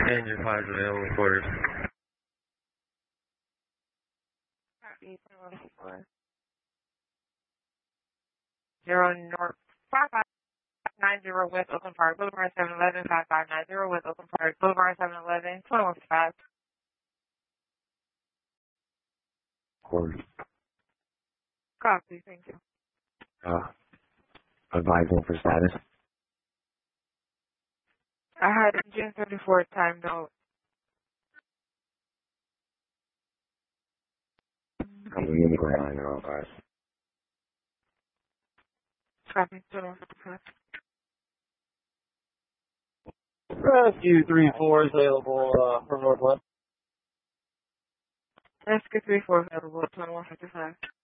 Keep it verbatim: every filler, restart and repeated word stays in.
Engine five available quarters. Copy, twenty-one fifty-four. Zero North, five five nine zero West Oakland Park Boulevard, seven eleven, five five nine zero West Oakland Park Boulevard, seven eleven, twenty-one fifty-five. Quarters. Copy, thank you. Uh, advising for status. I had a June thirty-fourth time note. I'm the unicorn airliner all five. Copy, twenty-one fifty-five. Rescue three four is available uh, for Northwest. Rescue three four available, twenty-one fifty-five.